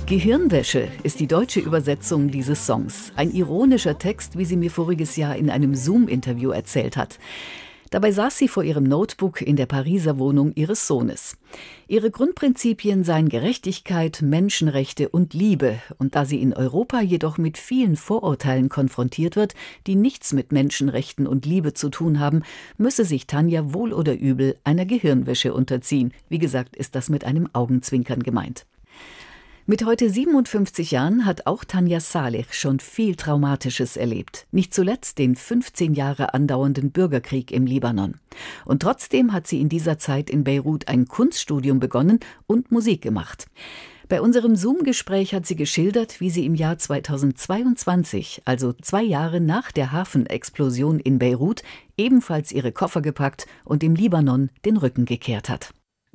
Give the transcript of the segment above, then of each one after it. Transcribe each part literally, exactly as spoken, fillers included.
Gehirnwäsche ist die deutsche Übersetzung dieses Songs. Ein ironischer Text, wie sie mir voriges Jahr in einem Zoom-Interview erzählt hat. Dabei saß sie vor ihrem Notebook in der Pariser Wohnung ihres Sohnes. Ihre Grundprinzipien seien Gerechtigkeit, Menschenrechte und Liebe. Und da sie in Europa jedoch mit vielen Vorurteilen konfrontiert wird, die nichts mit Menschenrechten und Liebe zu tun haben, müsse sich Tanja wohl oder übel einer Gehirnwäsche unterziehen. Wie gesagt, ist das mit einem Augenzwinkern gemeint. Mit heute siebenundfünfzig Jahren hat auch Tanja Saleh schon viel Traumatisches erlebt. Nicht zuletzt den fünfzehn Jahre andauernden Bürgerkrieg im Libanon. Und trotzdem hat sie in dieser Zeit in Beirut ein Kunststudium begonnen und Musik gemacht. Bei unserem Zoom-Gespräch hat sie geschildert, wie sie im Jahr zweitausendzweiundzwanzig, also zwei Jahre nach der Hafenexplosion in Beirut, ebenfalls ihre Koffer gepackt und dem Libanon den Rücken gekehrt hat.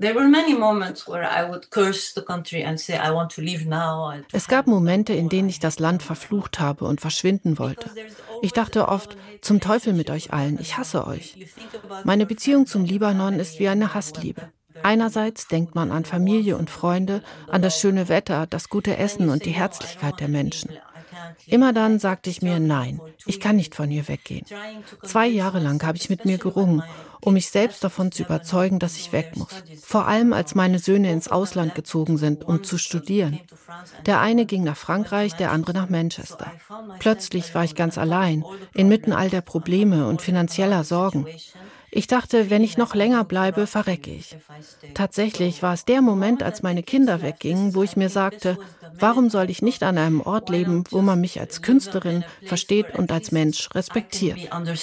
Es gab Momente, in denen ich das Land verflucht habe und verschwinden wollte. Ich dachte oft, zum Teufel mit euch allen, ich hasse euch. Meine Beziehung zum Libanon ist wie eine Hassliebe. Einerseits denkt man an Familie und Freunde, an das schöne Wetter, das gute Essen und die Herzlichkeit der Menschen. Immer dann sagte ich mir, nein, ich kann nicht von hier weggehen. Zwei Jahre lang habe ich mit mir gerungen, um mich selbst davon zu überzeugen, dass ich weg muss. Vor allem, als meine Söhne ins Ausland gezogen sind, um zu studieren. Der eine ging nach Frankreich, der andere nach Manchester. Plötzlich war ich ganz allein, inmitten all der Probleme und finanzieller Sorgen. Ich dachte, wenn ich noch länger bleibe, verrecke ich. Tatsächlich war es der Moment, als meine Kinder weggingen, wo ich mir sagte, warum soll ich nicht an einem Ort leben, wo man mich als Künstlerin versteht und als Mensch respektiert?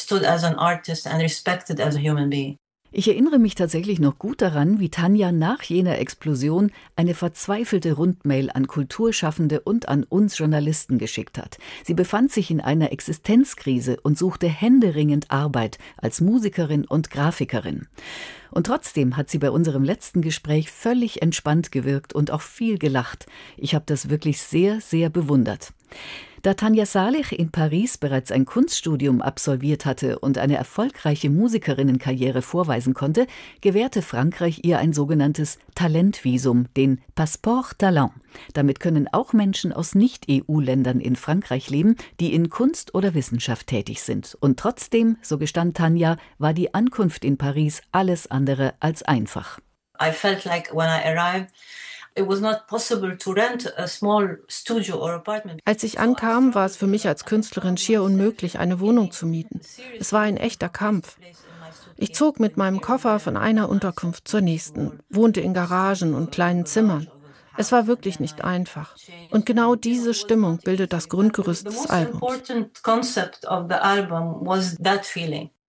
Ich erinnere mich tatsächlich noch gut daran, wie Tanja nach jener Explosion eine verzweifelte Rundmail an Kulturschaffende und an uns Journalisten geschickt hat. Sie befand sich in einer Existenzkrise und suchte händeringend Arbeit als Musikerin und Grafikerin. Und trotzdem hat sie bei unserem letzten Gespräch völlig entspannt gewirkt und auch viel gelacht. Ich habe das wirklich sehr, sehr bewundert. Da Tanja Saleh in Paris bereits ein Kunststudium absolviert hatte und eine erfolgreiche Musikerinnenkarriere vorweisen konnte, gewährte Frankreich ihr ein sogenanntes Talentvisum, den Passeport Talent. Damit können auch Menschen aus Nicht-E U-Ländern in Frankreich leben, die in Kunst oder Wissenschaft tätig sind. Und trotzdem, so gestand Tanja, war die Ankunft in Paris alles andere als einfach. I felt like when I arrived, Als ich ankam, war es für mich als Künstlerin schier unmöglich, eine Wohnung zu mieten. Es war ein echter Kampf. Ich zog mit meinem Koffer von einer Unterkunft zur nächsten, wohnte in Garagen und kleinen Zimmern. Es war wirklich nicht einfach. Und genau diese Stimmung bildet das Grundgerüst des Albums.